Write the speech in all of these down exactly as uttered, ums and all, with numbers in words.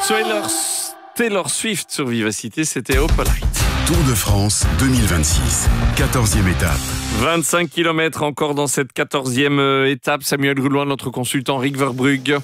Taylor, Taylor Swift sur Vivacité, c'était Opalite. Tour de France deux mille vingt-six, quatorzième étape. vingt-cinq kilomètres encore dans cette quatorzième étape. Samuel Gouloin, notre consultant Rick Verbrugge.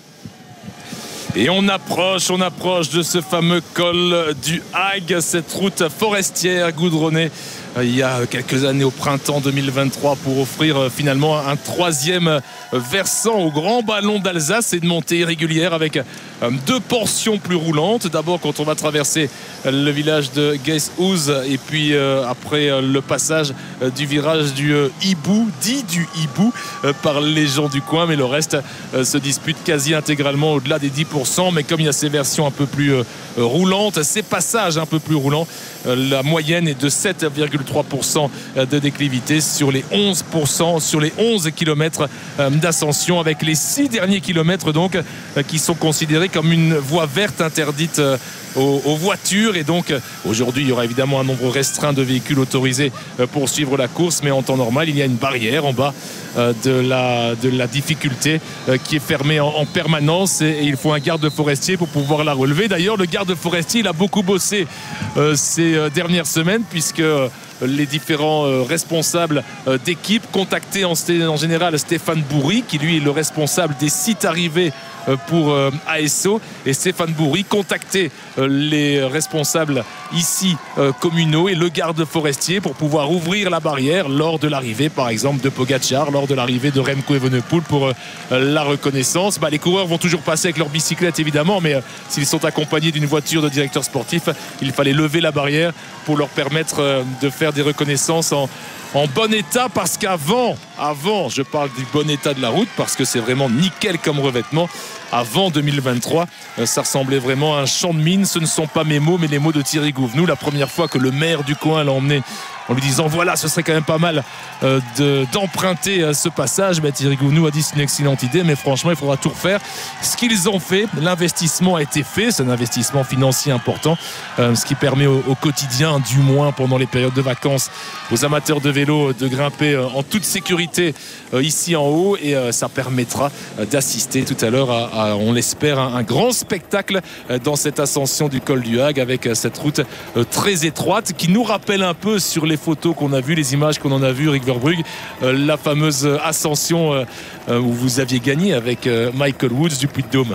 Et on approche, on approche de ce fameux col du Hague, cette route forestière goudronnée il y a quelques années au printemps deux mille vingt-trois pour offrir finalement un troisième versant au Grand Ballon d'Alsace et de montée irrégulière avec deux portions plus roulantes. D'abord quand on va traverser le village de Geishouze et puis après le passage du virage du Hibou, dit du Hibou par les gens du coin, mais le reste se dispute quasi intégralement au-delà des dix pour cent. Mais comme il y a ces versions un peu plus roulantes, ces passages un peu plus roulants, la moyenne est de sept virgule trois pour cent de déclivité sur les onze pour cent, sur les onze kilomètres d'ascension, avec les six derniers kilomètres donc qui sont considérés comme une voie verte interdite aux, aux voitures. Et donc aujourd'hui il y aura évidemment un nombre restreint de véhicules autorisés pour suivre la course, mais en temps normal il y a une barrière en bas de la, de la difficulté qui est fermée en, en permanence, et, et il faut un garde forestier pour pouvoir la relever. D'ailleurs le garde forestier il a beaucoup bossé euh, ces dernières semaines, puisque les différents euh, responsables euh, d'équipe contactaient en, en général Stéphane Bourri, qui lui est le responsable des sites arrivés euh, pour euh, A S O, et Stéphane Bourri contactait euh, les responsables ici euh, communaux et le garde forestier pour pouvoir ouvrir la barrière lors de l'arrivée par exemple de Pogacar, lors de l'arrivée de Remco Evenepoel pour euh, la reconnaissance. Bah, les coureurs vont toujours passer avec leur bicyclette évidemment, mais euh, s'ils sont accompagnés d'une voiture de directeur sportif, il fallait lever la barrière pour leur permettre euh, de faire des reconnaissances en, en bon état, parce qu'avant, avant, je parle du bon état de la route parce que c'est vraiment nickel comme revêtement. Avant deux mille vingt-trois, ça ressemblait vraiment à un champ de mine. Ce ne sont pas mes mots, mais les mots de Thierry Gouvenou. La première fois que le maire du coin l'a emmené en lui disant voilà, ce serait quand même pas mal euh, de, d'emprunter euh, ce passage, bah, Thierry Gouvenou a dit c'est une excellente idée, mais franchement il faudra tout refaire. Ce qu'ils ont fait, l'investissement a été fait, c'est un investissement financier important, euh, ce qui permet au, au quotidien, du moins pendant les périodes de vacances, aux amateurs de vélo de grimper euh, en toute sécurité euh, ici en haut, et euh, ça permettra euh, d'assister tout à l'heure à, à on l'espère, un, un grand spectacle euh, dans cette ascension du col du Hague, avec euh, cette route euh, très étroite qui nous rappelle un peu sur les photos qu'on a vues, les images qu'on en a vues, Rick Verbrugge, euh, la fameuse ascension euh, euh, où vous aviez gagné avec euh, Michael Woods du Puy-de-Dôme.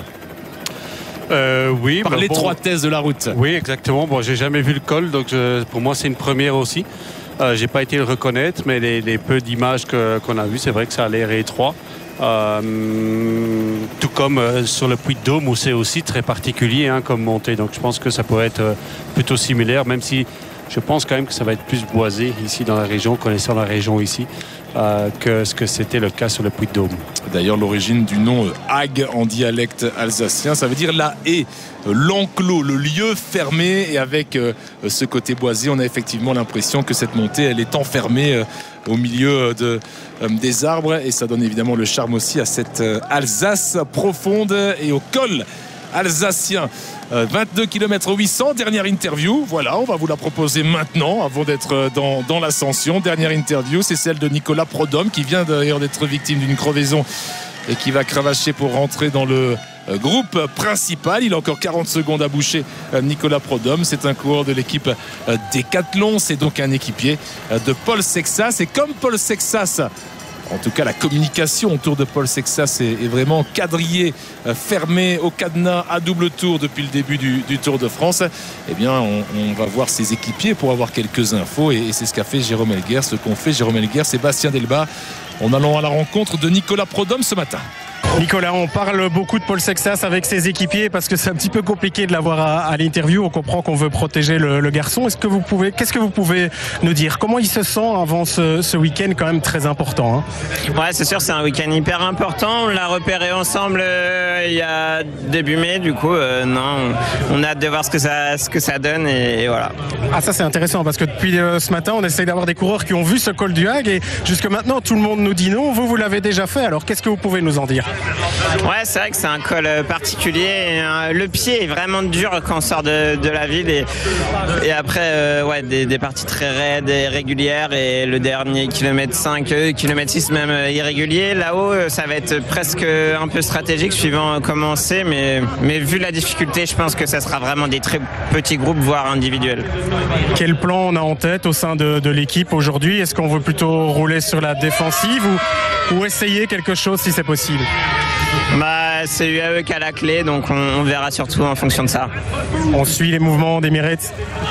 Euh, oui, par l'étroitesse bon, de la route. Oui, exactement. Bon, j'ai jamais vu le col, donc je, pour moi c'est une première aussi. Euh, j'ai pas été le reconnaître, mais les, les peu d'images que, qu'on a vues, c'est vrai que ça a l'air étroit. Euh, tout comme euh, sur le Puy-de-Dôme où c'est aussi très particulier hein, comme montée. Donc je pense que ça pourrait être euh, plutôt similaire, même si je pense quand même que ça va être plus boisé ici dans la région, connaissant la région ici, euh, que ce que c'était le cas sur le Puy-de-Dôme. D'ailleurs, l'origine du nom euh, Hague en dialecte alsacien, ça veut dire la haie, euh, l'enclos, le lieu fermé. Et avec euh, ce côté boisé, on a effectivement l'impression que cette montée, elle est enfermée euh, au milieu de, euh, des arbres. Et ça donne évidemment le charme aussi à cette euh, Alsace profonde et au col alsacien. Euh, vingt-deux kilomètres huit cents, dernière interview, voilà, on va vous la proposer maintenant avant d'être dans, dans l'ascension. Dernière interview, c'est celle de Nicolas Prodhomme, qui vient d'ailleurs d'être victime d'une crevaison et qui va cravacher pour rentrer dans le euh, groupe principal. Il a encore quarante secondes à boucher, euh, Nicolas Prodhomme. C'est un coureur de l'équipe euh, Decathlon, c'est donc un équipier euh, de Paul Sexas, et comme Paul Sexas, en tout cas la communication autour de Paul Sexas est, est vraiment quadrillée, euh, fermée au cadenas à double tour depuis le début du, du Tour de France. Eh bien on, on va voir ses équipiers pour avoir quelques infos, et, et c'est ce qu'a fait Jérôme Elguer, ce qu'ont fait Jérôme Elguer, Sébastien Delbas, en allant à la rencontre de Nicolas Prodhomme ce matin. Nicolas, on parle beaucoup de Paul Sexas avec ses équipiers parce que c'est un petit peu compliqué de l'avoir à, à l'interview. On comprend qu'on veut protéger le, le garçon. Est-ce que vous pouvez, qu'est-ce que vous pouvez nous dire? Comment il se sent avant ce, ce week-end quand même très important, hein? Ouais, c'est sûr, c'est un week-end hyper important. On l'a repéré ensemble euh, il y a début mai. Du coup, euh, non, on a hâte de voir ce que ça, ce que ça donne, et, et voilà. Ah, ça c'est intéressant parce que depuis euh, ce matin, on essaye d'avoir des coureurs qui ont vu ce col du Hague, et jusque maintenant, tout le monde nous dit non. Vous, vous l'avez déjà fait. Alors, qu'est-ce que vous pouvez nous en dire? Ouais, c'est vrai que c'est un col particulier. Le pied est vraiment dur quand on sort de, de la ville. Et, et après, euh, ouais, des, des parties très raides et régulières. Et le dernier kilomètre cinq, euh, kilomètre six même euh, irrégulier. Là-haut, ça va être presque un peu stratégique suivant comment c'est. Mais, mais vu la difficulté, je pense que ça sera vraiment des très petits groupes, voire individuels. Quel plan on a en tête au sein de, de l'équipe aujourd'hui? Est-ce qu'on veut plutôt rouler sur la défensive ou, ou essayer quelque chose si c'est possible? Bah, c'est U A E qui a la clé, donc on, on verra surtout en fonction de ça. On suit les mouvements d'Emirates.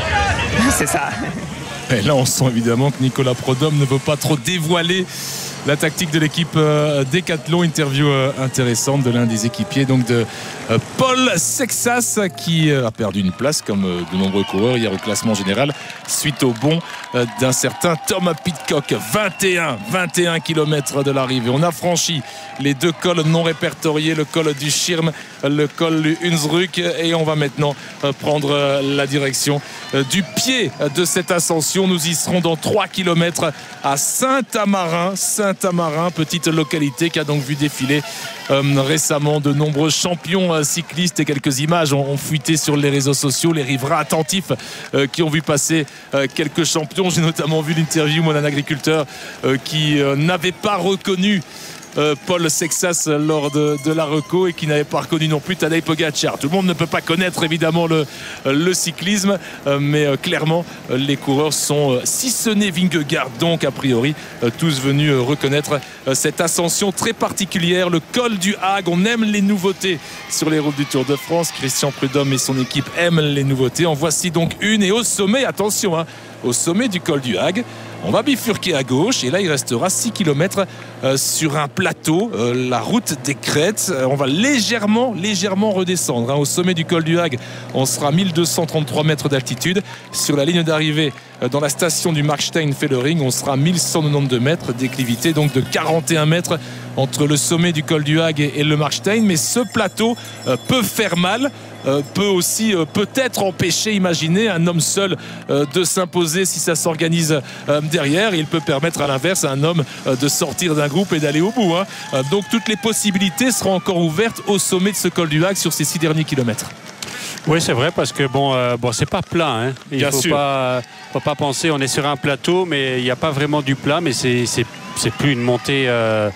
C'est ça. Et là, on sent évidemment que Nicolas Prodhomme ne veut pas trop dévoiler la tactique de l'équipe euh, Decathlon. Interview euh, intéressante de l'un des équipiers, donc de euh, Paul Sexas, qui euh, a perdu une place comme euh, de nombreux coureurs hier au classement général suite au bond euh, d'un certain Tom Pidcock. vingt et un kilomètres de l'arrivée. On a franchi les deux cols non répertoriés, le col du Schirm, le col du Hunsrück, et on va maintenant euh, prendre euh, la direction euh, du pied de cette ascension. Nous y serons dans trois kilomètres à Saint-Amarin. Saint-Amarin, petite localité qui a donc vu défiler euh, récemment de nombreux champions euh, cyclistes, et quelques images ont, ont fuité sur les réseaux sociaux, les riverains attentifs euh, qui ont vu passer euh, quelques champions. J'ai notamment vu l'interview d'un agriculteur euh, qui euh, n'avait pas reconnu Euh, Paul Sexas lors de, de la reco, et qui n'avait pas reconnu non plus Tadej Pogacar. Tout le monde ne peut pas connaître évidemment le, le cyclisme, euh, mais euh, clairement euh, les coureurs sont, euh, si ce n'est Vingegaard donc a priori, euh, tous venus euh, reconnaître euh, cette ascension très particulière, le col du Hague. On aime les nouveautés sur les routes du Tour de France. Christian Prudhomme et son équipe aiment les nouveautés. En voici donc une, et au sommet, attention, hein, au sommet du col du Hague, on va bifurquer à gauche, et là il restera six kilomètres euh, sur un plateau, euh, la route des crêtes. Euh, on va légèrement, légèrement redescendre, hein. Au sommet du col du Hague, on sera à mille deux cent trente-trois mètres d'altitude. Sur la ligne d'arrivée, euh, dans la station du Markstein-Fellering, on sera à mille cent quatre-vingt-douze mètres, déclivité donc de quarante et un mètres entre le sommet du col du Hague et, et le Markstein. Mais ce plateau euh, peut faire mal. Euh, peut aussi euh, peut-être empêcher, imaginez, un homme seul euh, de s'imposer si ça s'organise euh, derrière. Il peut permettre à l'inverse à un homme euh, de sortir d'un groupe et d'aller au bout, hein. Euh, donc toutes les possibilités seront encore ouvertes au sommet de ce col du Hague sur ces six derniers kilomètres. Oui, c'est vrai, parce que bon, euh, bon c'est pas plat, hein. Il Bien faut sûr. pas, faut pas penser, on est sur un plateau, mais il n'y a pas vraiment du plat, mais c'est, c'est, c'est plus une montée euh,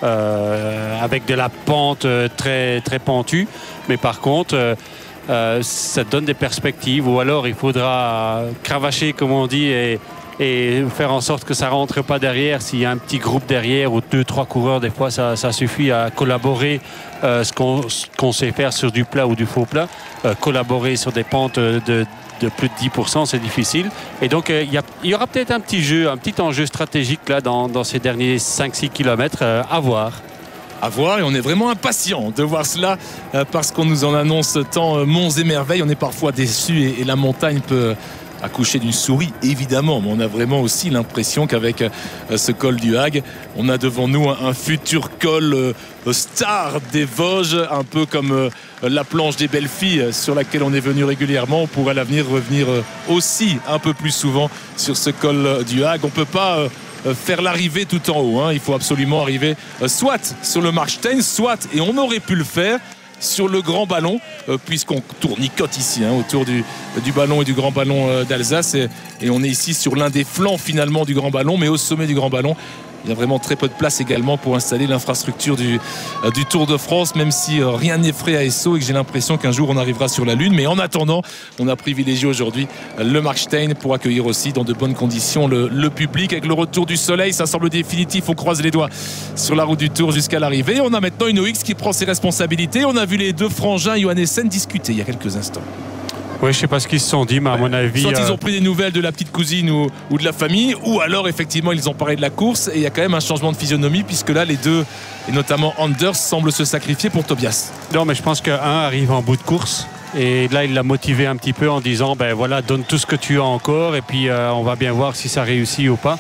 euh, avec de la pente euh, très, très pentue. Mais par contre, euh, euh, ça donne des perspectives, ou alors il faudra cravacher, comme on dit, et, et faire en sorte que ça rentre pas derrière. S'il y a un petit groupe derrière ou deux, trois coureurs, des fois ça, ça suffit à collaborer, euh, ce, qu'on, ce qu'on sait faire sur du plat ou du faux plat. Euh, collaborer sur des pentes de, de plus de dix pour cent, c'est difficile. Et donc il euh, y, y aura peut-être un petit jeu, un petit enjeu stratégique là dans, dans ces derniers cinq six kilomètres euh, à voir. À voir, et on est vraiment impatient de voir cela, euh, parce qu'on nous en annonce tant euh, monts et merveilles. On est parfois déçus, et, et la montagne peut accoucher d'une souris, évidemment, mais on a vraiment aussi l'impression qu'avec euh, ce col du Hague, on a devant nous un, un futur col euh, star des Vosges, un peu comme euh, la planche des belles filles euh, sur laquelle on est venu régulièrement. On pourrait à l'avenir revenir euh, aussi un peu plus souvent sur ce col euh, du Hague. On peut pas euh, faire l'arrivée tout en haut, hein. Il faut absolument arriver euh, soit sur le Markstein, soit, et on aurait pu le faire, sur le grand ballon, euh, puisqu'on tournicote ici, hein, autour du, du ballon et du grand ballon euh, d'Alsace, et, et on est ici sur l'un des flancs finalement du grand ballon, mais au sommet du grand ballon, il y a vraiment très peu de place également pour installer l'infrastructure du, euh, du Tour de France, même si euh, rien n'est frais à Esso, et que j'ai l'impression qu'un jour on arrivera sur la Lune. Mais en attendant, on a privilégié aujourd'hui euh, le Markstein pour accueillir aussi dans de bonnes conditions le, le public. Avec le retour du soleil, ça semble définitif, on croise les doigts sur la route du Tour jusqu'à l'arrivée. On a maintenant une O X qui prend ses responsabilités. On a vu les deux frangins Johannessen discuter il y a quelques instants. Oui, je ne sais pas ce qu'ils se sont dit, mais à mon avis... Soit euh... ils ont pris des nouvelles de la petite cousine ou, ou de la famille, ou alors effectivement ils ont parlé de la course, et il y a quand même un changement de physionomie, puisque là les deux, et notamment Anders, semblent se sacrifier pour Tobias. Non, mais je pense qu'un arrive en bout de course, et là il l'a motivé un petit peu en disant ben voilà, donne tout ce que tu as encore, et puis euh, on va bien voir si ça réussit ou pas.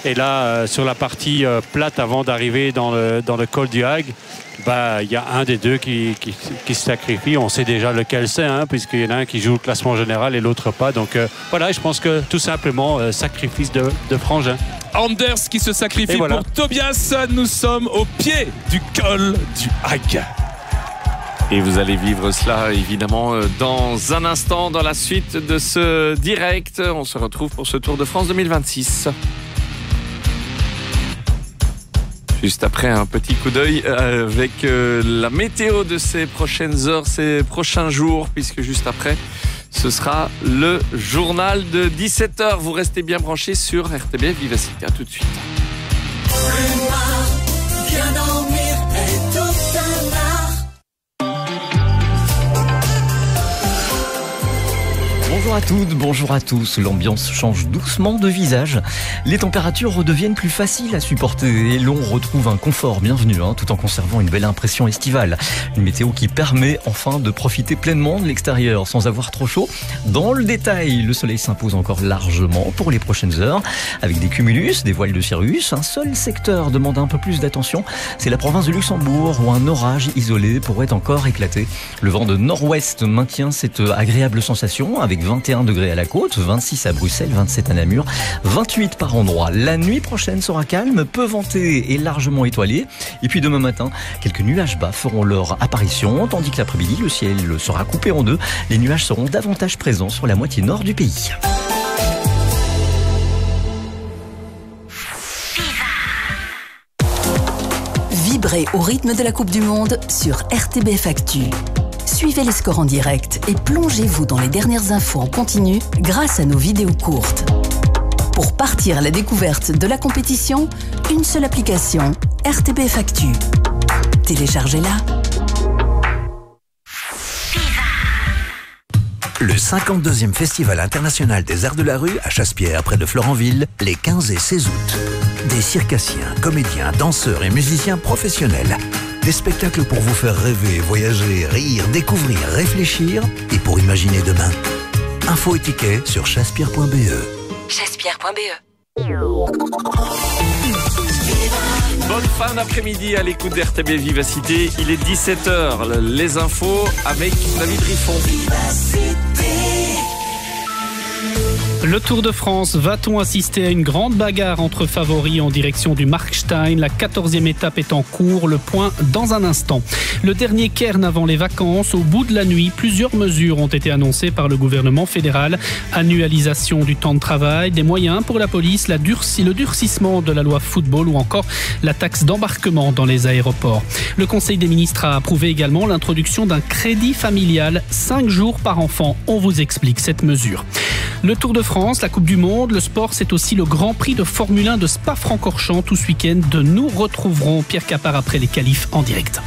Et là, euh, sur la partie euh, plate, avant d'arriver dans le, dans le col du Hague, bah, il y a un des deux qui, qui, qui se sacrifie. On sait déjà lequel c'est, hein, puisqu'il y en a un qui joue le classement général et l'autre pas. Donc euh, voilà, je pense que tout simplement, euh, sacrifice de, de frangin. Anders qui se sacrifie voilà. pour Tobias. Nous sommes au pied du col du Hague. Et vous allez vivre cela évidemment dans un instant, dans la suite de ce direct. On se retrouve pour ce Tour de France deux mille vingt-six. Juste après un petit coup d'œil avec la météo de ces prochaines heures, ces prochains jours, puisque juste après, ce sera le journal de dix-sept heures. Vous restez bien branchés sur R T B F Vivacité. À tout de suite. Bonjour à toutes, bonjour à tous. L'ambiance change doucement de visage. Les températures redeviennent plus faciles à supporter et l'on retrouve un confort bienvenu, hein, tout en conservant une belle impression estivale. Une météo qui permet enfin de profiter pleinement de l'extérieur sans avoir trop chaud. Dans le détail, le soleil s'impose encore largement pour les prochaines heures avec des cumulus, des voiles de cirrus. Un seul secteur demande un peu plus d'attention, c'est la province de Luxembourg où un orage isolé pourrait encore éclater. Le vent de nord-ouest maintient cette agréable sensation avec vingt et un degrés à la côte, vingt-six à Bruxelles, vingt-sept à Namur, vingt-huit par endroit. La nuit prochaine sera calme, peu ventée et largement étoilée. Et puis demain matin, quelques nuages bas feront leur apparition, tandis que l'après-midi, le ciel sera coupé en deux. Les nuages seront davantage présents sur la moitié nord du pays. Vibrez au rythme de la Coupe du Monde sur R T B F Actu. Suivez les scores en direct et plongez-vous dans les dernières infos en continu grâce à nos vidéos courtes. Pour partir à la découverte de la compétition, une seule application, R T B F Actu. Téléchargez-la. Le cinquante-deuxième Festival international des arts de la rue à Chassepierre, près de Florenville, les quinze et seize août. Des circassiens, comédiens, danseurs et musiciens professionnels. Des spectacles pour vous faire rêver, voyager, rire, découvrir, réfléchir et pour imaginer demain. Infos et tickets sur chassepierre point b e. chassepierre point b e. Bonne fin d'après-midi à l'écoute d'R T B Vivacité. Il est dix-sept heures. Les infos avec David Riffon. Le Tour de France, va-t-on assister à une grande bagarre entre favoris en direction du Markstein? La quatorzième étape est en cours, le point dans un instant. Le dernier cairn avant les vacances, au bout de la nuit, plusieurs mesures ont été annoncées par le gouvernement fédéral. Annualisation du temps de travail, des moyens pour la police, la durci, le durcissement de la loi football ou encore la taxe d'embarquement dans les aéroports. Le Conseil des ministres a approuvé également l'introduction d'un crédit familial, cinq jours par enfant. On vous explique cette mesure. Le Tour de France, la Coupe du Monde, le sport, c'est aussi le Grand Prix de Formule un de Spa-Francorchamps tout ce week-end. Nous retrouverons Pierre Capard après les qualifs en direct.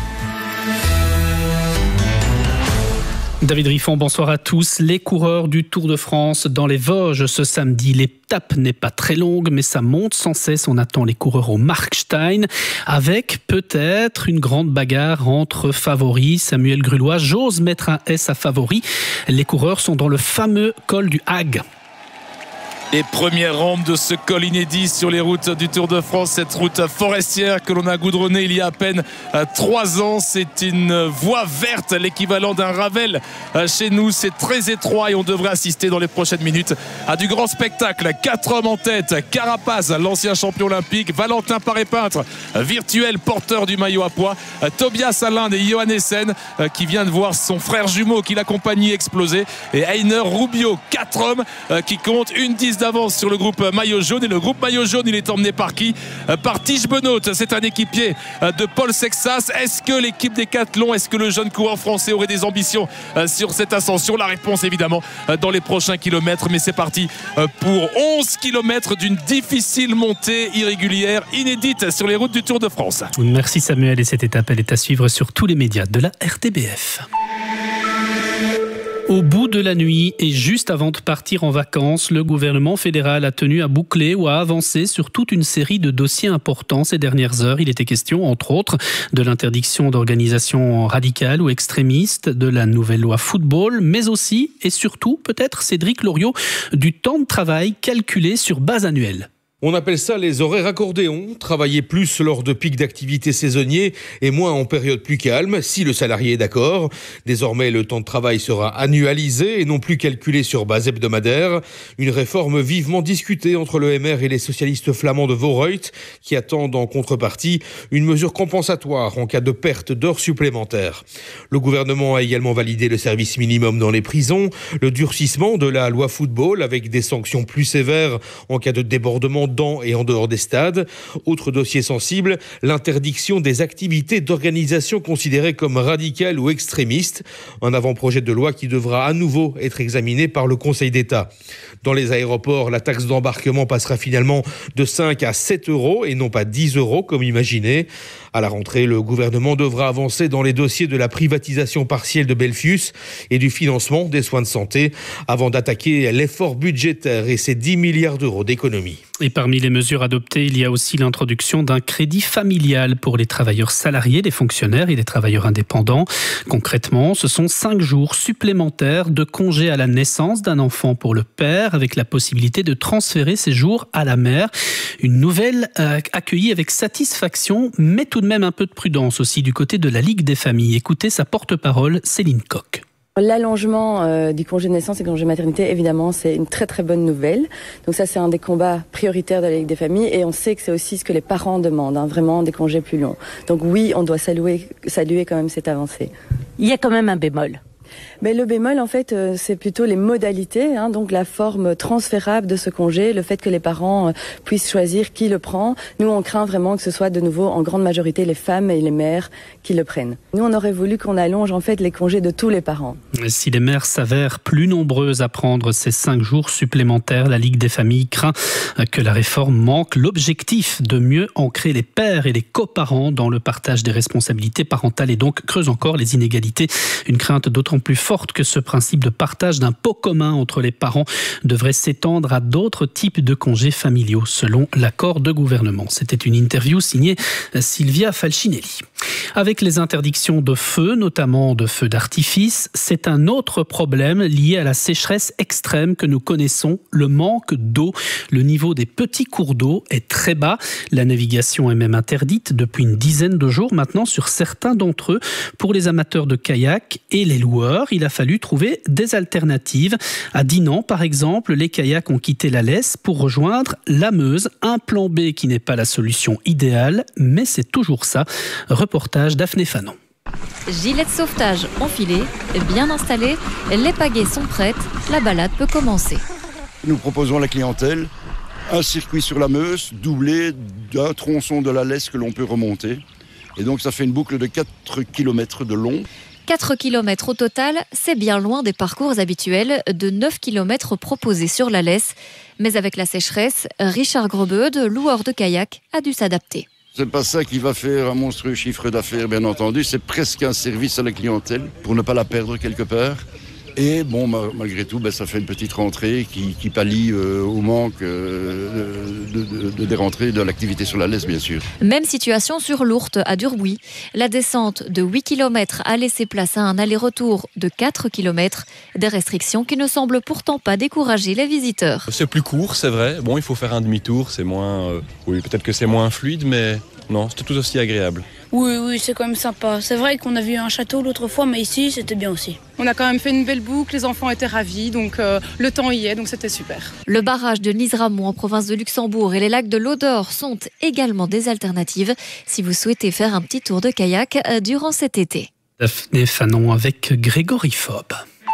David Riffon, bonsoir à tous. Les coureurs du Tour de France dans les Vosges ce samedi. L'étape n'est pas très longue, mais ça monte sans cesse. On attend les coureurs au Markstein avec peut-être une grande bagarre entre favoris. Samuel Grulois, j'ose mettre un S à favoris. Les coureurs sont dans le fameux col du Hague. Les premières rampes de ce col inédit sur les routes du Tour de France, cette route forestière que l'on a goudronnée il y a à peine trois ans. C'est une voie verte, l'équivalent d'un Ravel chez nous. C'est très étroit et on devrait assister dans les prochaines minutes à du grand spectacle. Quatre hommes en tête, Carapaz, l'ancien champion olympique, Valentin Paré-Peintre, virtuel porteur du maillot à pois, Tobias Alain et Johannessen qui vient de voir son frère jumeau qui l'accompagnait exploser, et Heiner Rubio. Quatre hommes qui comptent une dizaine d'avance sur le groupe maillot jaune, et le groupe maillot jaune, il est emmené par qui? Par Tige Benoît. C'est un équipier de Paul Sexas. Est-ce que l'équipe Décathlon, est-ce que le jeune coureur français aurait des ambitions sur cette ascension? La réponse évidemment dans les prochains kilomètres, mais c'est parti pour onze kilomètres d'une difficile montée irrégulière, inédite sur les routes du Tour de France. Merci Samuel, et cette étape elle est à suivre sur tous les médias de la R T B F. Au bout de la nuit et juste avant de partir en vacances, le gouvernement fédéral a tenu à boucler ou à avancer sur toute une série de dossiers importants ces dernières heures. Il était question, entre autres, de l'interdiction d'organisations radicales ou extrémistes, de la nouvelle loi football, mais aussi et surtout, peut-être, Cédric Loriot, du temps de travail calculé sur base annuelle. On appelle ça les horaires accordéons, travailler plus lors de pics d'activité saisonniers et moins en période plus calme, si le salarié est d'accord. Désormais, le temps de travail sera annualisé et non plus calculé sur base hebdomadaire. Une réforme vivement discutée entre le M R et les socialistes flamands de Voorhout, qui attendent en contrepartie une mesure compensatoire en cas de perte d'heures supplémentaires. Le gouvernement a également validé le service minimum dans les prisons, le durcissement de la loi football avec des sanctions plus sévères en cas de débordement dans et en dehors des stades. Autre dossier sensible, l'interdiction des activités d'organisation considérées comme radicales ou extrémistes. Un avant-projet de loi qui devra à nouveau être examiné par le Conseil d'État. Dans les aéroports, la taxe d'embarquement passera finalement de cinq à sept euros et non pas dix euros comme imaginé. À la rentrée, le gouvernement devra avancer dans les dossiers de la privatisation partielle de Belfius et du financement des soins de santé avant d'attaquer l'effort budgétaire et ses dix milliards d'euros d'économies. Et parmi les mesures adoptées, il y a aussi l'introduction d'un crédit familial pour les travailleurs salariés, les fonctionnaires et les travailleurs indépendants. Concrètement, ce sont cinq jours supplémentaires de congé à la naissance d'un enfant pour le père, avec la possibilité de transférer ces jours à la mère. Une nouvelle euh, accueillie avec satisfaction, mais tout de même un peu de prudence aussi du côté de la Ligue des familles. Écoutez sa porte-parole, Céline Coq. L'allongement euh, du congé de naissance et du congé de maternité, évidemment, c'est une très très bonne nouvelle. Donc ça, c'est un des combats prioritaires de la Ligue des familles et on sait que c'est aussi ce que les parents demandent, hein, vraiment des congés plus longs. Donc oui, on doit saluer, saluer quand même cette avancée. Il y a quand même un bémol. Mais le bémol, en fait, euh, c'est plutôt les modalités, hein, donc la forme transférable de ce congé, le fait que les parents euh, puissent choisir qui le prend. Nous, on craint vraiment que ce soit de nouveau en grande majorité les femmes et les mères qui le prennent. Nous, on aurait voulu qu'on allonge en fait les congés de tous les parents. Si les mères s'avèrent plus nombreuses à prendre ces cinq jours supplémentaires, la Ligue des familles craint que la réforme manque l'objectif de mieux ancrer les pères et les coparents dans le partage des responsabilités parentales et donc creuse encore les inégalités. Une crainte d'autant plus forte que ce principe de partage d'un pot commun entre les parents devrait s'étendre à d'autres types de congés familiaux, selon l'accord de gouvernement. C'était une interview signée Sylvia Falcinelli. Avec les interdictions de feu, notamment de feux d'artifice, c'est un autre problème lié à la sécheresse extrême que nous connaissons, le manque d'eau. Le niveau des petits cours d'eau est très bas. La navigation est même interdite depuis une dizaine de jours maintenant sur certains d'entre eux. Pour les amateurs de kayak et les loueurs, il a fallu trouver des alternatives. À Dinan, par exemple, les kayaks ont quitté la Lesse pour rejoindre la Meuse. Un plan B qui n'est pas la solution idéale, mais c'est toujours ça. Reportage Daphné Fanon. Gilet de sauvetage enfilé, bien installé, les pagaies sont prêtes, la balade peut commencer. Nous proposons à la clientèle un circuit sur la Meuse, doublé d'un tronçon de la Lesse que l'on peut remonter. Et donc ça fait une boucle de quatre kilomètres de long. quatre kilomètres au total, c'est bien loin des parcours habituels de neuf kilomètres proposés sur la Lesse. Mais avec la sécheresse, Richard Grobeude, loueur de kayak, a dû s'adapter. C'est pas ça qui va faire un monstrueux chiffre d'affaires, bien entendu. C'est presque un service à la clientèle pour ne pas la perdre quelque part. Et bon, malgré tout, ben, ça fait une petite rentrée qui, qui pallie euh, au manque euh, de, de, de, des rentrées de l'activité sur la Lesse, bien sûr. Même situation sur l'Ourthe, à Durbuy. La descente de huit kilomètres a laissé place à un aller-retour de quatre kilomètres. Des restrictions qui ne semblent pourtant pas décourager les visiteurs. C'est plus court, c'est vrai. Bon, il faut faire un demi-tour, c'est moins... Euh, oui, peut-être que c'est moins fluide, mais non, c'était tout aussi agréable. Oui, oui, c'est quand même sympa. C'est vrai qu'on a vu un château l'autre fois, mais ici, c'était bien aussi. On a quand même fait une belle boucle, les enfants étaient ravis, donc euh, le temps y est, donc c'était super. Le barrage de Nice-Ramon en province de Luxembourg et les lacs de l'Odor sont également des alternatives si vous souhaitez faire un petit tour de kayak durant cet été. Daphné Fanon avec Grégory Fob.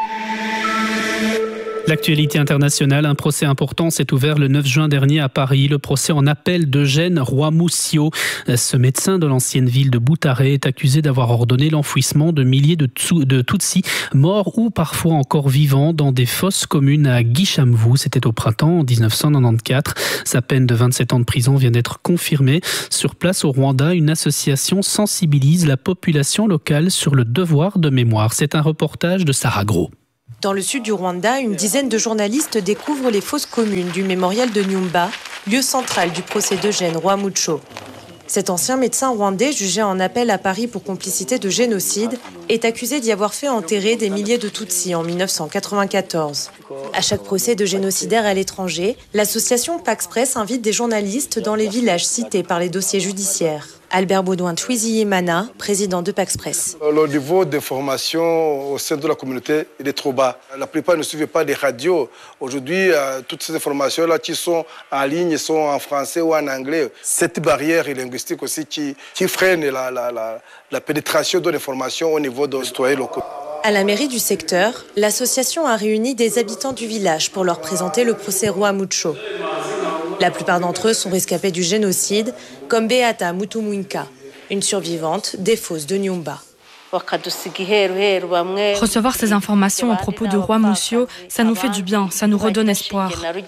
L'actualité internationale, un procès important s'est ouvert le neuf juin dernier à Paris. Le procès en appel d'Eugène Roy-Moussio. Ce médecin de l'ancienne ville de Boutaré est accusé d'avoir ordonné l'enfouissement de milliers de, de Tutsis morts ou parfois encore vivants dans des fosses communes à Guichamvou. C'était au printemps en dix-neuf cent quatre-vingt-quatorze. Sa peine de vingt-sept ans de prison vient d'être confirmée. Sur place au Rwanda, une association sensibilise la population locale sur le devoir de mémoire. C'est un reportage de Sarah Gros. Dans le sud du Rwanda, une dizaine de journalistes découvrent les fosses communes du mémorial de Nyumba, lieu central du procès d'Eugène Roy-Moussio. Cet ancien médecin rwandais, jugé en appel à Paris pour complicité de génocide, est accusé d'y avoir fait enterrer des milliers de Tutsis en mille neuf cent quatre-vingt-quatorze. À chaque procès de génocidaire à l'étranger, l'association Pax Press invite des journalistes dans les villages cités par les dossiers judiciaires. Albert Baudouin Twizy-Mana, président de Pax Press. Le niveau d'information au sein de la communauté il est trop bas. La plupart ne suivent pas des radios. Aujourd'hui, euh, toutes ces informations-là qui sont en ligne sont en français ou en anglais. Cette barrière linguistique aussi qui, qui freine la, la, la, la pénétration de l'information au niveau des citoyens locaux. À la mairie du secteur, l'association a réuni des habitants du village pour leur présenter le procès Roi Mucho. La plupart d'entre eux sont rescapés du génocide, comme Beata Mutumwinka, une survivante des fosses de Nyumba. Recevoir ces informations à propos du roi Mucho, ça nous fait du bien, ça nous redonne espoir.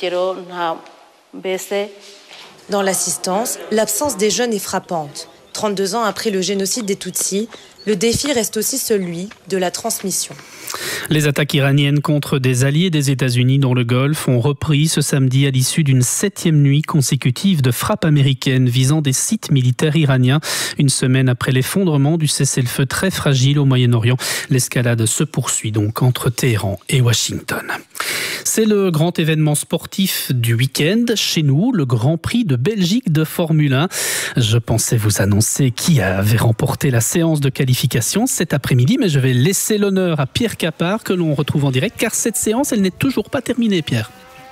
Dans l'assistance, l'absence des jeunes est frappante. trente-deux ans après le génocide des Tutsis, le défi reste aussi celui de la transmission. Les attaques iraniennes contre des alliés des États-Unis dans le Golfe ont repris ce samedi à l'issue d'une septième nuit consécutive de frappes américaines visant des sites militaires iraniens. Une semaine après l'effondrement du cessez-le-feu très fragile au Moyen-Orient, l'escalade se poursuit donc entre Téhéran et Washington. C'est le grand événement sportif du week-end chez nous, le Grand Prix de Belgique de Formule un. Je pensais vous annoncer qui avait remporté la séance de qualification cet après-midi, mais je vais laisser l'honneur à Pierre Capard que l'on retrouve en direct, car cette séance, elle n'est toujours pas terminée, Pierre.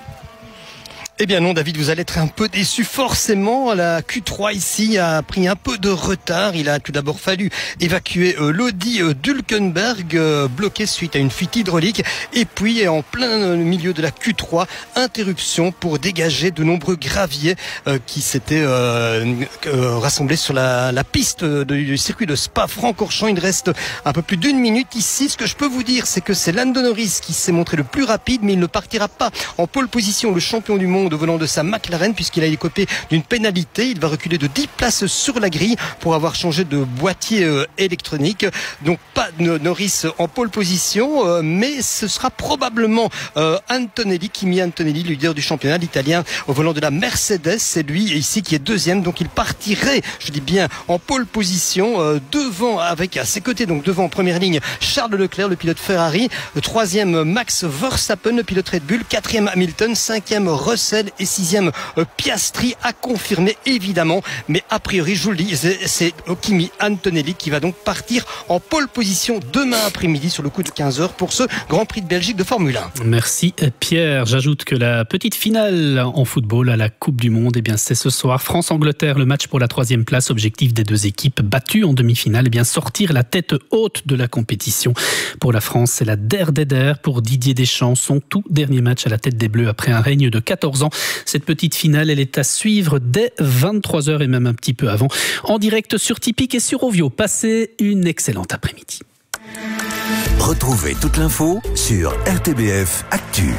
Eh bien non, David, vous allez être un peu déçu. Forcément, la Q trois ici a pris un peu de retard. Il a tout d'abord fallu évacuer euh, l'Audi euh, d'Hülkenberg, euh, bloqué suite à une fuite hydraulique. Et puis, en plein milieu de la Q trois, interruption pour dégager de nombreux graviers euh, qui s'étaient euh, euh, rassemblés sur la, la piste de, du circuit de Spa-Francorchamps. Il reste un peu plus d'une minute ici. Ce que je peux vous dire, c'est que c'est Lando Norris qui s'est montré le plus rapide, mais il ne partira pas en pole position, le champion du monde au volant de sa McLaren, puisqu'il a écopé d'une pénalité. Il va reculer de dix places sur la grille pour avoir changé de boîtier euh, électronique. Donc pas de Norris en pole position, euh, mais ce sera probablement euh, Antonelli, Kimi Antonelli, le leader du championnat, l'Italien au volant de la Mercedes. C'est lui ici qui est deuxième, donc il partirait, je dis bien, en pole position, euh, devant, avec à ses côtés, donc devant en première ligne, Charles Leclerc, le pilote Ferrari, le troisième Max Verstappen, le pilote Red Bull, quatrième Hamilton, cinquième Russell et sixième Piastri, à confirmer évidemment, mais a priori, je vous le dis, c'est Kimi Antonelli qui va donc partir en pole position demain après-midi sur le coup de quinze heures pour ce Grand Prix de Belgique de Formule un. Merci Pierre. J'ajoute que la petite finale en football à la Coupe du Monde, eh bien c'est ce soir, France-Angleterre, le match pour la troisième place. Objectif des deux équipes battues en demi-finale, eh bien sortir la tête haute de la compétition. Pour la France, c'est la der des der pour Didier Deschamps, son tout dernier match à la tête des Bleus après un règne de quatorze ans. Cette petite finale, elle est à suivre dès vingt-trois heures et même un petit peu avant, en direct sur Tipeee et sur Ovio. Passez une excellente après-midi. Retrouvez toute l'info sur R T B F Actu.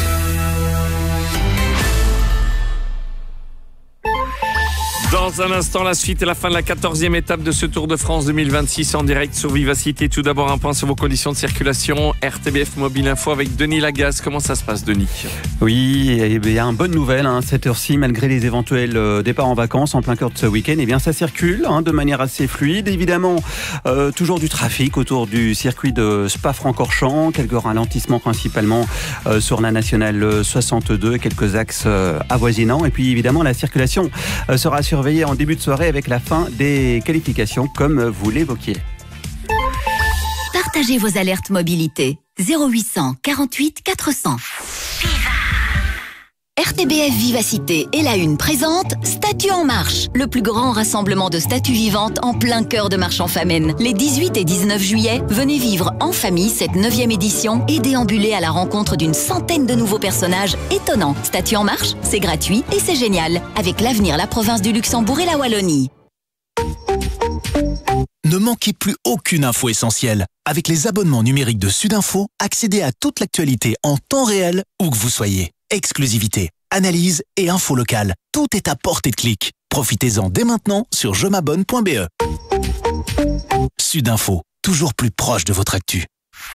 Dans un instant, la suite et la fin de la quatorzième étape de ce Tour de France deux mille vingt-six en direct sur Vivacité. Tout d'abord, un point sur vos conditions de circulation. R T B F Mobile Info avec Denis Lagasse. Comment ça se passe, Denis ? Oui, il y a une bonne nouvelle. Hein, cette heure-ci, malgré les éventuels départs en vacances en plein cœur de ce week-end, eh bien, ça circule hein, de manière assez fluide. Évidemment, euh, toujours du trafic autour du circuit de Spa-Francorchamps. Quelques ralentissements principalement euh, sur la nationale soixante-deux, quelques axes euh, avoisinants. Et puis, évidemment, la circulation euh, sera surveillée en début de soirée avec la fin des qualifications, comme vous l'évoquiez. Partagez vos alertes mobilité. zéro huit cent quarante-huit quatre cents. R T B F Vivacité et la Une présente Statues en marche, le plus grand rassemblement de statues vivantes en plein cœur de Marche-en-Famenne. Les dix-huit et dix-neuf juillet, venez vivre en famille cette neuvième édition et déambuler à la rencontre d'une centaine de nouveaux personnages étonnants. Statues en marche, c'est gratuit et c'est génial. Avec l'avenir, la province du Luxembourg et la Wallonie. Ne manquez plus aucune info essentielle. Avec les abonnements numériques de Sudinfo, accédez à toute l'actualité en temps réel, où que vous soyez. Exclusivité, analyse et info locale. Tout est à portée de clic. Profitez-en dès maintenant sur je m'abonne point b e. Sudinfo, toujours plus proche de votre actu.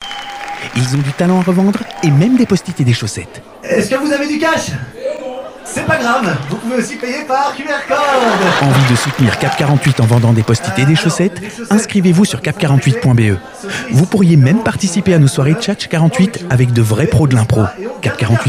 Ils ont du talent à revendre et même des post-it et des chaussettes. Est-ce que vous avez du cash ? C'est pas grave, vous pouvez aussi payer par Q R code. Envie de soutenir Cap quarante-huit en vendant des post-it et des chaussettes? Inscrivez-vous sur cap quarante-huit point b e. Vous pourriez même participer à nos soirées Tchatch quarante-huit avec de vrais pros de l'impro. Cap quarante-huit